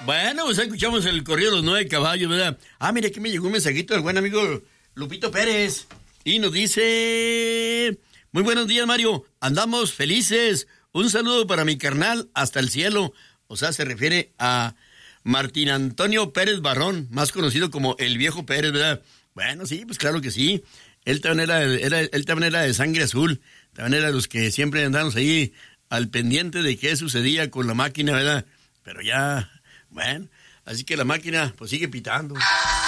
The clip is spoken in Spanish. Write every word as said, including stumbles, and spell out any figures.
Bueno, pues escuchamos el corrido de los nueve caballos, ¿verdad? Ah, mire, aquí me llegó un mensajito del buen amigo Lupito Pérez. Y nos dice... Muy buenos días, Mario. Andamos felices. Un saludo para mi carnal hasta el cielo. O sea, se refiere a Martín Antonio Pérez Barrón, más conocido como el Viejo Pérez, ¿verdad? Bueno, sí, pues claro que sí. Él también era, era, él también era de sangre azul. También era de los que siempre andamos ahí al pendiente de qué sucedía con la máquina, ¿verdad? Pero ya... Bueno, así que la máquina pues sigue pitando.